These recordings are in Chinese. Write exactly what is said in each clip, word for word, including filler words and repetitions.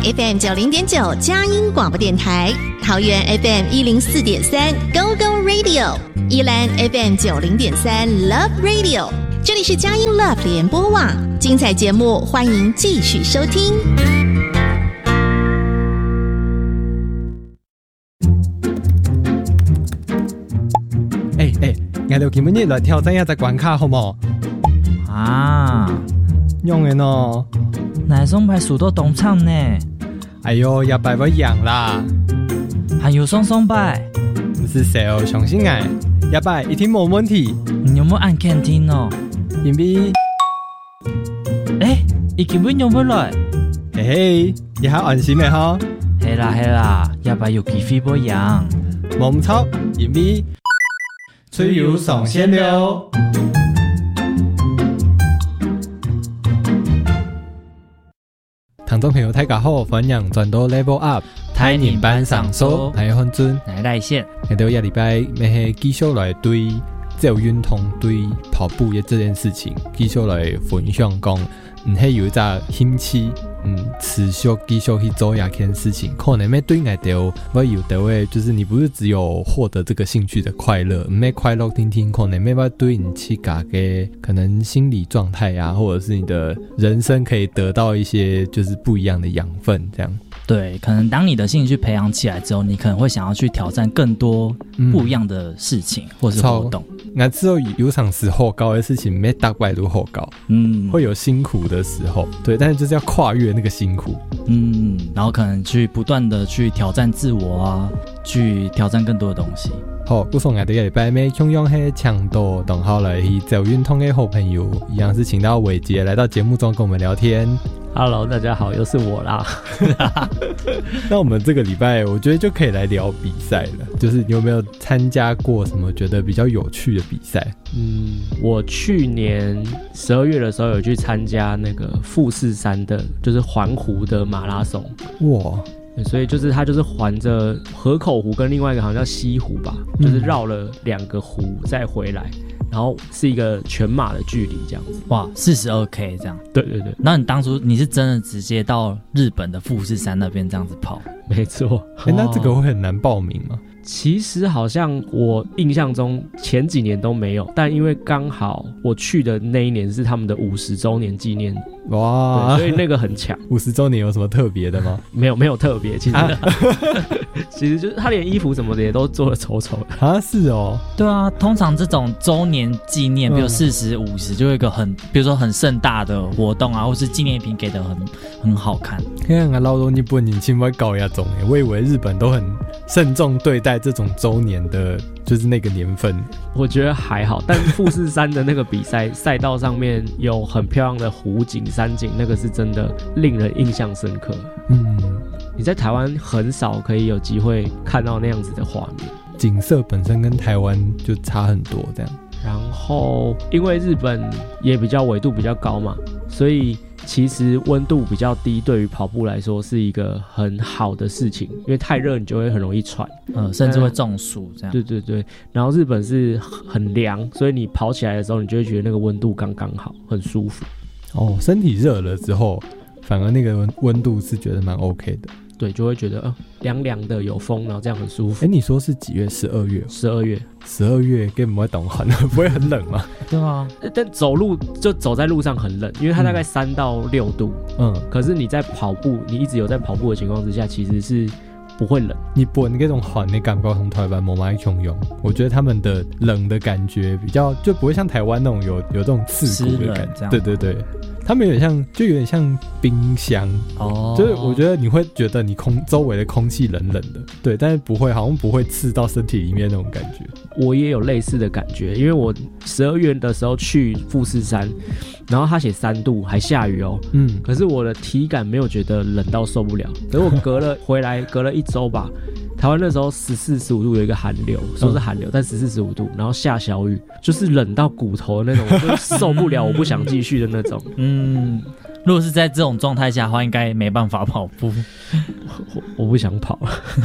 F M 九零点九佳音广播电台，桃园 F M 一零四点三 Go Go Radio， 宜兰 F M 九零点三 Love Radio。这里是佳音 Love 联播网，精彩节目欢迎继续收听。 哎哎，我哋今日來挑戰一隻關卡好冇？ 啊， 用嘅喏， 哪松牌數到東廠呢？ 哎呦，一擺要贏啦！ 還有松松牌， 唔是誰哦，相信我，一擺一定冇問題。 你有冇按 canteen 哦？ 因為， 誒，伊根本用不來。 嘿嘿，你還安心嘅嗬？ 係啦係啦，一擺有機會要贏。 冇唔錯，因為吹油上線了。聽眾朋友大家好，歡迎轉到 Level Up 台年班上手， 係漢尊， 係賴線。 我哋一禮拜咪係繼續來對自由運動、對跑步嘅這件事情，繼續來分享講，唔係有一隻興趣，嗯，持續繼續去做一件事情，可能咩對我哋會有的話，就是你不是只有獲得這個興趣的快樂，唔係快樂聽聽，可能咩話對你自己嘅可能心理狀態啊，或者是你的人生可以得到一些就是不一樣的養分，這樣。 對，可能當你的興趣培養起來之後，你可能會想要去挑戰更多不一樣的事情、嗯、或是活動。 我知道有場時候高的事情沒大怪都好高，嗯，會有辛苦的時候，對，但是就是要跨越那個辛苦， 嗯，然後可能去不斷的去挑戰自我啊，去挑戰更多的東西。 好，我送我哋嘅禮拜尾同樣係請到同好來自由運動嘅好朋友，一樣是請到偉傑來到節目中跟我們聊天。 Hello， 大家好，又是我啦。 那我們這個禮拜，我覺得就可以來聊比賽了。就是你有沒有參加過什麼覺得比較有趣的比賽？ 嗯，我去年十二月的時候有去參加那個富士山的，就是環湖的馬拉松。哇！所以就是它就是環着河口湖跟另外一個好像叫西湖吧，嗯、就是繞了兩個湖再回來。然後是一個全馬的距離這樣子， 哇，四十二 K 這樣。 對對對。 那你當初你是真的直接到日本的富士山那邊這樣子跑？ 沒錯。 欸、那這個會很難報名嗎？ 其實好像我印象中前幾年都沒有，但因為剛好我去的那一年是他們的五十周年紀念，哇，所以那個很強。 五十周年有什麼特別的嗎？ 沒有，沒有特別，其實、啊、其實就是他連衣服什麼的也都做得醜醜的啊，是哦， 對啊，通常這種周年紀念，比如四十五十，就會有一個很，比如說很盛大的活動啊，或是紀念品給得很很好看。 看我老多日本年輕會搞那種，我以為日本都很慎重對待這種周年的，就是那個年份。 我覺得還好，但富士山的那個比賽賽道上面有很漂亮的湖景、山景，那個是真的令人印象深刻。嗯，你在台灣很少可以有機會看到那樣子的畫面， 景色本身跟台灣就差很多這樣。 然後因為日本也比較緯度比較高嘛，所以其實溫度比較低，對於跑步來說是一個很好的事情，因為太熱你就會很容易喘， 呃，甚至會中暑這樣。 對對對，然後日本是很涼，所以你跑起來的時候，你就會覺得那個溫度剛剛好，很舒服。 哦，身體熱了之後，反而那個溫度是覺得蠻 OK 的。 對，就會覺得呃涼涼的有風，然後這樣很舒服。 哎，你說是幾月？十二月？ 十二月， 十二月根本不會凍寒，不會很冷嗎？ 對啊， 但走路就走在路上很冷，因為它大概三到六度。嗯，可是你在跑步，你一直有在跑步的情況之下，其實是不會冷。 日本那種寒的感覺同台灣冇乜相用，我覺得他們的冷的感覺比較就不會像台灣那種有有這種刺骨的感覺。對對對。他們有點像，就有點像冰箱哦，就是我覺得你會覺得你空周圍的空氣冷冷的，對，但是不會，好像不會刺到身體裡面那種感覺。 我也有類似的感覺，因為我十二月的時候去富士山，然後他寫三度，還下雨哦，嗯，可是我的體感沒有覺得冷到受不了，可是我隔了回來隔了一周吧。台灣那時候十四十五度有一個寒流，說是寒流，嗯、但十四十五度，然後下小雨，就是冷到骨頭的那種，我就受不了，我不想繼續的那種。 嗯，如果是在這種狀態下的話，應該沒辦法跑步。 我, 我不想跑。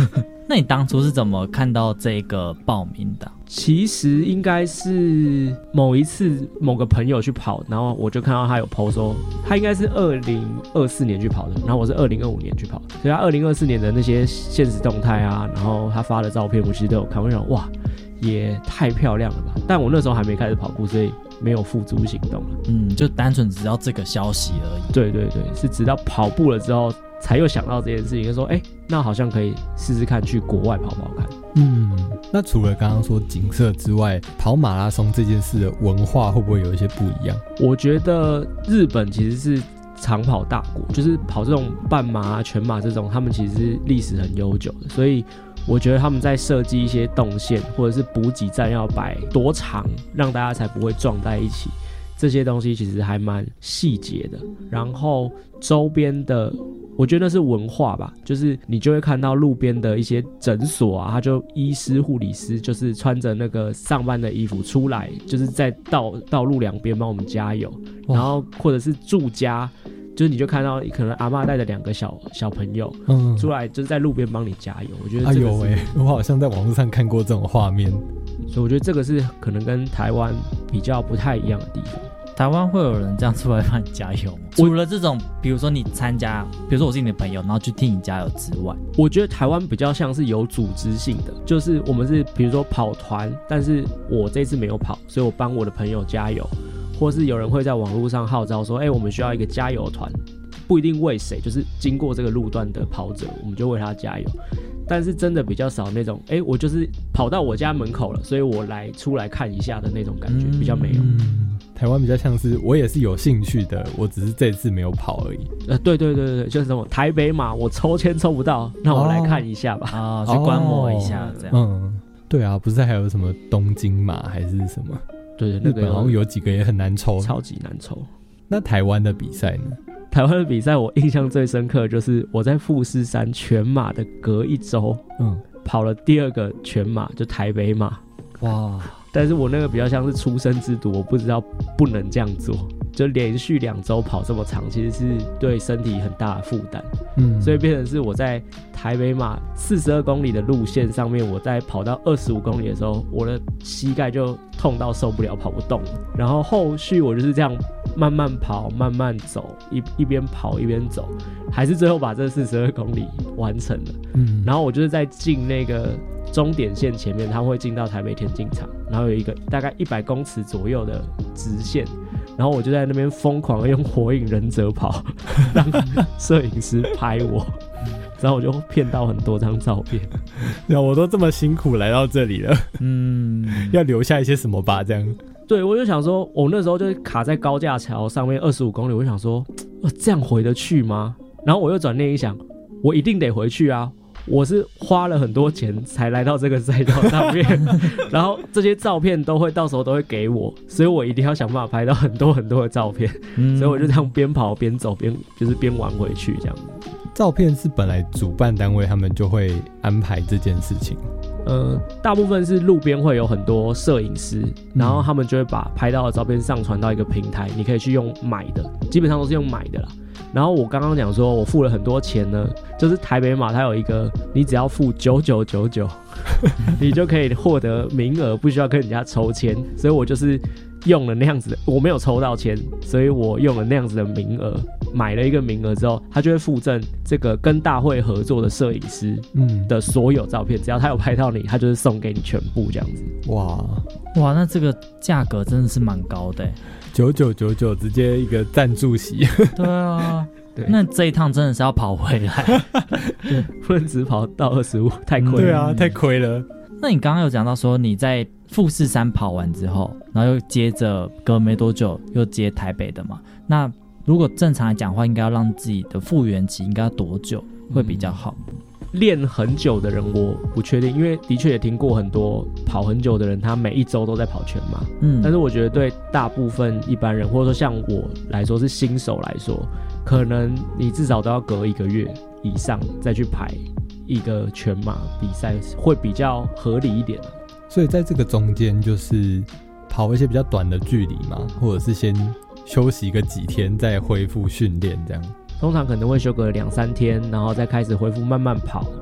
那你当初是怎么看到这个报名的？ 其实应该是某一次某个朋友去跑，然后我就看到他有 po 说他应该是二零二四年去跑的，然后我是二零二五年去跑的，所以他二零二四年的那些限时动态啊，然后他发的照片我其实都有看，我想哇也太漂亮了吧，但我那时候还没开始跑步，所以没有付诸行动了。 嗯，就单纯只要这个消息而已。 对对对，是直到跑步了之后才又想到这件事情，就说哎、欸，那好像可以试试看去国外跑跑看。 嗯，那除了刚刚说景色之外，跑马拉松这件事的文化会不会有一些不一样？ 我觉得日本其实是长跑大国，就是跑这种半马啊、全马这种，他们其实是历史很悠久的，所以我觉得他们在设计一些动线或者是补给站要摆多长，让大家才不会撞在一起，这些东西其实还蛮细节的。然后周边的我觉得那是文化吧，就是你就会看到路边的一些诊所啊，他就医师护理师就是穿着那个上班的衣服出来，就是在道道路两边帮我们加油，然后或者是住家，就是你就看到可能阿嬷带着两个小小朋友、嗯、出来就是在路边帮你加油，我觉得这个是、哎呦、 我好像在网络上看过这种画面， 所以我觉得这个是可能跟台湾比较不太一样的地方。 台湾会有人这样出来帮你加油吗？除了这种比如说你参加，比如说我是你的朋友然后去替你加油之外， 我觉得台湾比较像是有组织性的，就是我们是比如说跑团，但是我这次没有跑，所以我帮我的朋友加油，或是有人会在网络上号召说哎、欸，我们需要一个加油团，不一定为谁，就是经过这个路段的跑者我们就为他加油。但是真的比较少那种哎、欸，我就是跑到我家门口了，所以我来出来看一下的那种感觉、嗯、比较没有、 嗯、台湾比较像是我也是有兴趣的，我只是这次没有跑而已。 呃，对对对对，就是什么台北马我抽签抽不到，那我来看一下吧， 啊、哦，去观摩一下这样、 哦、嗯，对啊，不是还有什么东京马还是什么， 对对，那个日本好像有几个也很难抽， 超级难抽。 那台湾的比赛呢？ 台湾的比赛我印象最深刻就是我在富士山全马的隔一周，嗯，跑了第二个全马，就台北马。哇！但是我那个比较像是初生之犊，我不知道不能这样做，就连续两周跑这么长，其实是对身体很大的负担。嗯，所以变成是我在台北马四十二公里的路线上面，我在跑到二十五公里的时候，我的膝盖就痛到受不了，跑不动了。然后后续我就是这样慢慢跑，慢慢走，一一边跑一边走，还是最后把这四十二公里完成了。嗯，然后我就是在进那个终点线前面，他会进到台北田径场，然后有一个大概一百公尺左右的直线，然后我就在那边疯狂的用火影忍者跑，让摄影师拍我，然后我就骗到很多张照片。 那我都这么辛苦来到这里了，嗯，要留下一些什么吧？这样。 对，我就想说，我那时候就卡在高架桥上面二十五公里，我就想说，呃，这样回得去吗？然后我又转念一想，我一定得回去啊。我是花了很多钱才来到这个赛道上面，然后这些照片都会到时候都会给我，所以我一定要想办法拍到很多很多的照片，嗯、所以我就这样边跑边走边就是边玩回去这样子。 照片是本来主办单位他们就会安排这件事情。 呃，大部分是路边会有很多摄影师，然后他们就会把拍到的照片上传到一个平台，你可以去用买的，基本上都是用买的啦。然后我刚刚讲说我付了很多钱呢，就是台北马它有一个你只要付九九九九你就可以获得名额，不需要跟人家抽签，所以我就是用了那样子的，我没有抽到签，所以我用了那样子的名额，买了一个名额之后，他就会附赠这个跟大会合作的摄影师的所有照片，只要他有拍到你，他就是送给你全部这样子。 哇哇，那这个价格真的是蛮高的， 九九九九直接一个赞助席。 对啊，对，那这一趟真的是要跑回来， 对，不能只跑到二十五，太亏了。 对啊，太亏了。 那你刚刚有讲到说你在富士山跑完之后，然后又接着隔没多久又接台北的嘛？那如果正常来讲的话，应该要让自己的复原期应该要多久会比较好？ 嗯，练很久的人我不确定，因为的确也听过很多跑很久的人，他每一周都在跑全马。嗯，但是我觉得对大部分一般人，或者说像我来说是新手来说，可能你至少都要隔一个月以上再去排一个全马比赛，会比较合理一点。 所以在这个中间，就是跑一些比较短的距离嘛，或者是先休息个几天，再恢复训练这样。 通常可能会休个两三天，然后再开始恢复慢慢跑，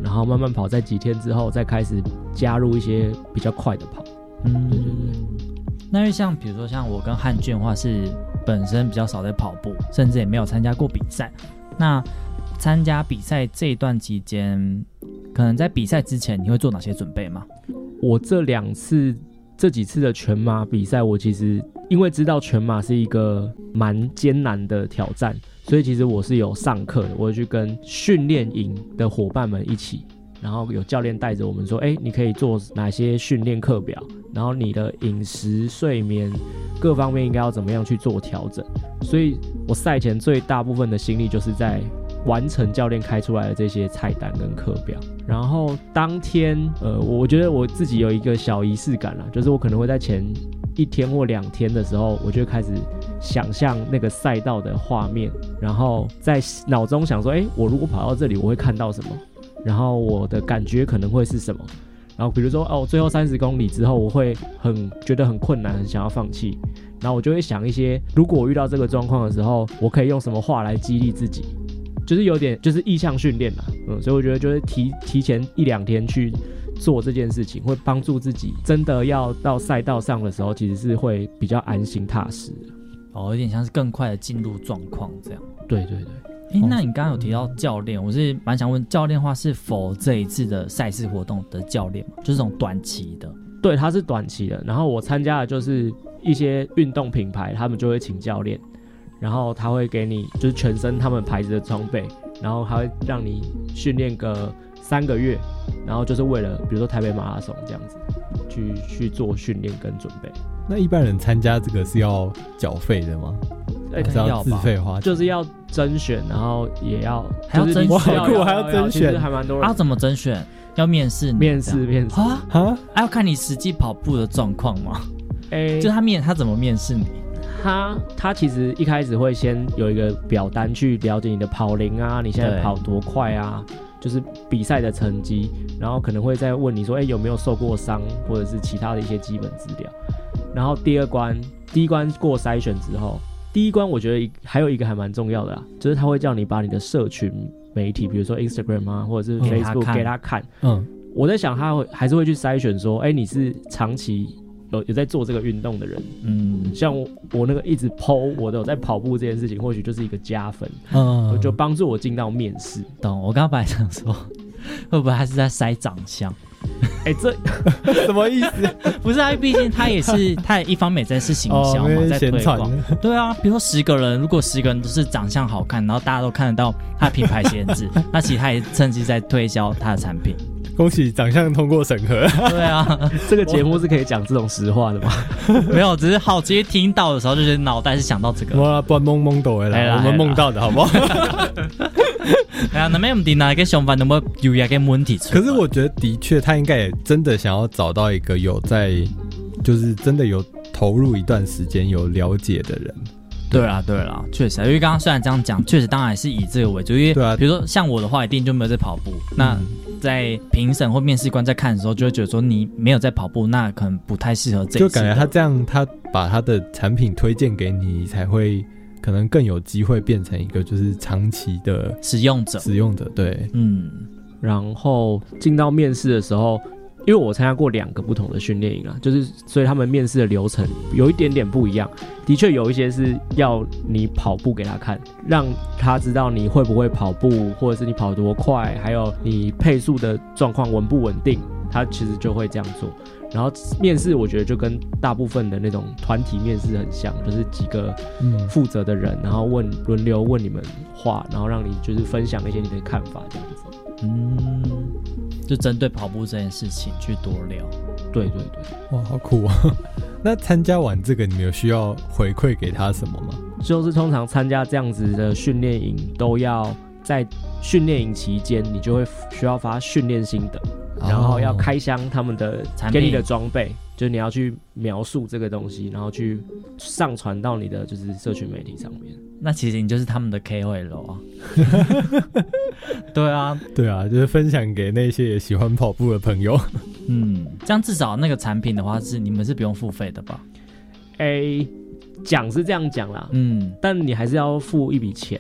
然后慢慢跑，在几天之后再开始加入一些比较快的跑。嗯，对对对。 那因为像比如说像我跟汉俊的话是本身比较少在跑步，甚至也没有参加过比赛。那参加比赛这一段期间，可能在比赛之前你会做哪些准备吗？ 我这两次这几次的全马比赛，我其实因为知道全马是一个蛮艰难的挑战，所以其实我是有上课的，我会去跟训练营的伙伴们一起，然后有教练带着我们说，哎，你可以做哪些训练课表，然后你的饮食、睡眠各方面应该要怎么样去做调整。所以我赛前最大部分的心力就是在完成教练开出来的这些菜单跟课表。然后当天呃，我觉得我自己有一个小仪式感啦，就是我可能会在前一天或两天的时候，我就开始想象那个赛道的画面，然后在脑中想说，哎，我如果跑到这里我会看到什么，然后我的感觉可能会是什么。然后比如说哦，最后三十公里之后我会很觉得很困难，很想要放弃，然后我就会想一些，如果我遇到这个状况的时候，我可以用什么话来激励自己，就是有点就是意向训练啦。嗯，所以我觉得就是提提前一两天去做这件事情，会帮助自己真的要到赛道上的时候，其实是会比较安心踏实的。 哦，有点像是更快的进入状况这样。 对对对。 欸，那你刚刚有提到教练，我是蛮想问，教练的话是否这一次的赛事活动的教练吗？就是这种短期的？ 对，他是短期的。然后我参加的就是一些运动品牌，他们就会请教练，然后他会给你就是全身他们牌子的装备，然后他会让你训练个三个月，然后就是为了比如说台北马拉松这样子去去做训练跟准备。 那一般人参加这个是要缴费的吗？还是要自费花钱？ 就是要甄选，然后也要还要甄选， 好酷，还要甄选， 还蛮多人。 啊，怎么甄选？要面试你？ 面试面试啊啊！要看你实际跑步的状况吗？哎，就他面他怎么面试你？ 他他其实一开始会先有一个表单去了解你的跑龄啊，你现在跑多快啊，就是比赛的成绩，然后可能会再问你说，哎，有没有受过伤，或者是其他的一些基本资料。然后第二关，第一关过筛选之后，第一关我觉得还有一个还蛮重要的啦，就是他会叫你把你的社群媒体，比如说 Instagram 啊，或者是 Facebook 给他看。嗯，我在想他会还是会去筛选说，哎，你是长期有有在做这个运动的人。嗯，像 我, 我那个一直 po 我的有在跑步这件事情，或许就是一个加分。嗯，就帮助我进到面试。 懂？我刚刚本来想说，会不会他是在筛长相？ 哎、欸，这什么意思？ 不是啊，毕竟他也是，他也一方面在是行销嘛，哦、在推广。对啊，比如说十个人，如果十个人都是长相好看，然后大家都看得到他的品牌限制，那其实他也趁机在推销他的产品。 恭喜长相通过审核。 对啊， 这个节目是可以讲这种实话的吗？ 没有，只是好奇听到的时候，就是脑袋是想到这个。 哇，不然懵懵抖的啦，我们梦到的好不好？ 哎呀，那没问题，哪个上班那么有一个问题出来？ 可是我觉得的确，他应该也真的想要找到一个有在，就是真的有投入一段时间、有了解的人。 对啦，对啦，确实，因为刚刚虽然这样讲，确实当然是以这个为主，因为对啊，比如说像我的话，一定就没有在跑步。嗯、那在评审或面试官在看的时候，就会觉得说你没有在跑步，那可能不太适合这一次。 就感觉他这样，他把他的产品推荐给你，才会。可能更有机会变成一个就是长期的使用者， 使用者对， 嗯。然后进到面试的时候，因为我参加过两个不同的训练营啊，就是所以他们面试的流程有一点点不一样。的确有一些是要你跑步给他看，让他知道你会不会跑步，或者是你跑多快，还有你配速的状况稳不稳定，他其实就会这样做。然后面试我觉得就跟大部分的那种团体面试很像，就是几个负责的人，然后问轮流问你们话，然后让你就是分享一些你的看法这样子。 嗯，就针对跑步这件事情去多聊。 对对对， 哇，好酷啊！那参加完这个，你们有需要回馈给他什么吗？ 就是通常参加这样子的训练营，都要在训练营期间，你就会需要发训练心得。然后要开箱他们的给你的装备，就是你要去描述这个东西，然后去上传到你的就是社群媒体上面。 那其实你就是他们的 K O L 啊。对啊， 对啊，就是分享给那些也喜欢跑步的朋友。 嗯，这样至少那个产品的话是你们是不用付费的吧？ 哎，讲是这样讲啦，嗯，但你还是要付一笔钱。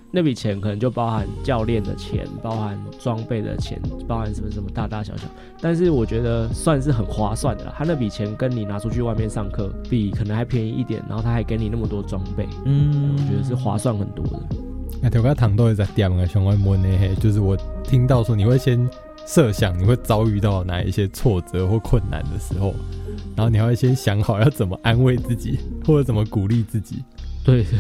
那笔钱可能就包含教练的钱，包含装备的钱，包含什么什么大大小小，但是我觉得算是很划算的啦。他那笔钱跟你拿出去外面上课比可能还便宜一点，然后他还给你那么多装备，嗯，我觉得是划算很多的。 那头个糖豆在点啊，想问问呢，就是我听到说你会先设想你会遭遇到哪一些挫折或困难的时候，然后你会先想好要怎么安慰自己或者怎么鼓励自己。 对。